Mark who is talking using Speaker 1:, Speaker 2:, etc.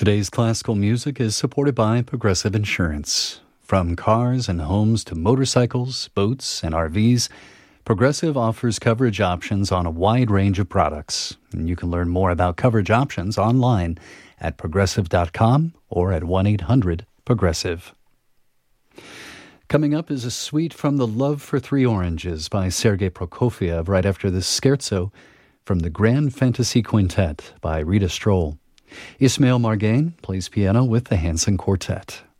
Speaker 1: Today's classical music is supported by Progressive Insurance. From cars and homes to motorcycles, boats, and RVs, Progressive offers coverage options on a wide range of products. And you can learn more about coverage options online at progressive.com or at 1-800-PROGRESSIVE. Coming up is a suite from The Love for Three Oranges by Sergei Prokofiev right after the scherzo from the Grand Fantasy Quintet by Rita Stroll. Ismail Margain plays piano with the Hanson Quartet.